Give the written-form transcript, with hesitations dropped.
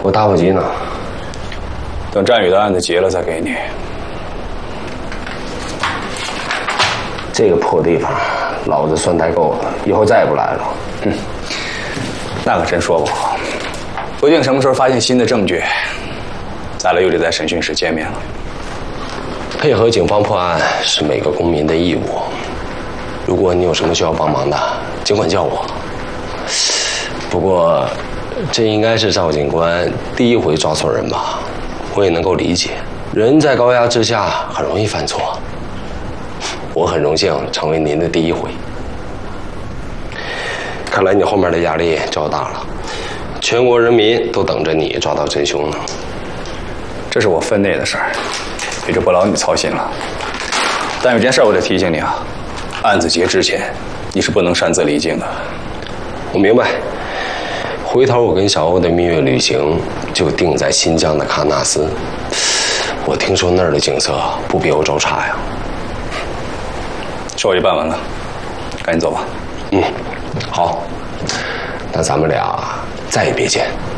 我打火机呢？ 等战宇的案子结了再给你。 这个破地方，老子算待够了，以后再也不来了。 那可真说不好。究竟什么时候发现新的证据，咱俩又得在审讯室见面了。 配合警方破案是每个公民的义务。如果你有什么需要帮忙的，尽管叫我。不过，这应该是赵警官第一回抓错人吧？我也能够理解，人在高压之下很容易犯错。我很荣幸成为您的第一回。看来你后面的压力较大了，全国人民都等着你抓到真凶呢。 这是我分内的事儿，也就不劳你操心了。但有件事我得提醒你啊，案子结之前，你是不能擅自离境的。 我明白。回头我跟小欧的蜜月旅行就定在新疆的喀纳斯。我听说那儿的景色不比欧洲差呀。 手续办完了，赶紧走吧。 好，那咱们俩再也别见。